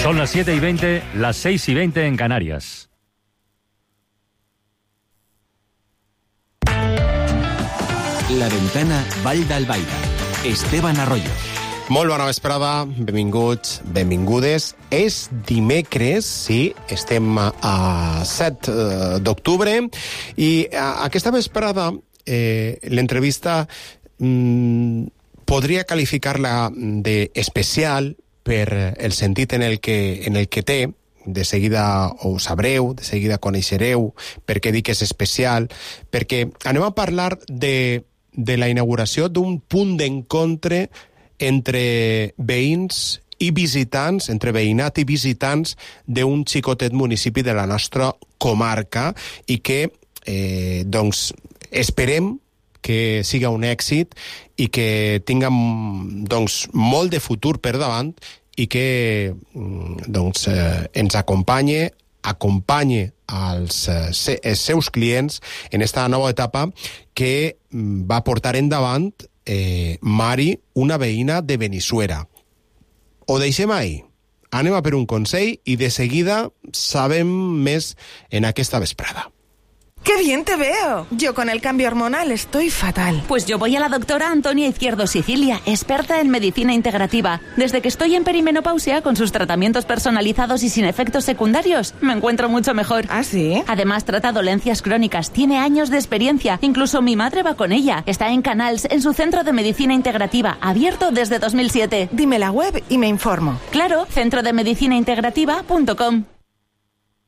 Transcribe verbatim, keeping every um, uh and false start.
Son las siete y veinte, las seis y veinte en Canarias. La Ventana, Vall d'Albaida. Esteban Arroyo. Molt bona vesprada, benvinguts, benvingudes. És dimecres, sí, estem a set d'octubre, i aquesta vesprada eh, l'entrevista mm, podria qualificar-la d'especial per el sentit en el que, en el que té. De seguida ho sabreu, de seguida coneixereu per què dic que és especial, perquè anem a parlar de, de la inauguració d'un punt d'encontre entre veïns i visitants, entre veïnat i visitants d'un xicotet municipi de la nostra comarca, i que eh, doncs esperem que siga un èxit i que tinga doncs, molt de futur per davant, i que doncs, eh, ens acompanye, acompanye als eh, seus clients en esta nova etapa que va portar endavant eh, Mari, una veïna de Benissuera. Ho deixem ahí. Anem a per un consell i de seguida sabem més en aquesta vesprada. ¡Qué bien te veo! Yo con el cambio hormonal estoy fatal. Pues yo voy a la doctora Antonia Izquierdo Sicilia, experta en medicina integrativa. Desde que estoy en perimenopausia, con sus tratamientos personalizados y sin efectos secundarios, me encuentro mucho mejor. ¿Ah, sí? Además, trata dolencias crónicas, tiene años de experiencia. Incluso mi madre va con ella. Está en Canals, en su centro de medicina integrativa, abierto desde dos mil siete. Dime la web y me informo. Claro, centro de medicina integrativa punto com.